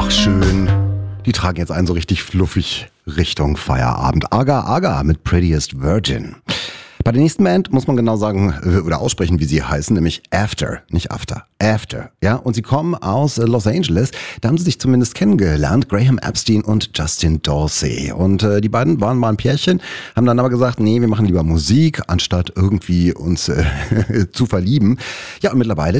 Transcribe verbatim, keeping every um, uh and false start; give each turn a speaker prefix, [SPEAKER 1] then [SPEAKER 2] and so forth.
[SPEAKER 1] Ach schön. Die tragen jetzt einen so richtig fluffig Richtung Feierabend. Aga Aga mit Prettiest Virgin. Bei der nächsten Band muss man genau sagen oder aussprechen, wie sie heißen, nämlich After, nicht After, After. Ja, und sie kommen aus Los Angeles. Da haben sie sich zumindest kennengelernt, Graham Epstein und Justin Dorsey. Und äh, die beiden waren mal ein Pärchen, haben dann aber gesagt, nee, wir machen lieber Musik, anstatt irgendwie uns äh, zu verlieben. Ja, und mittlerweile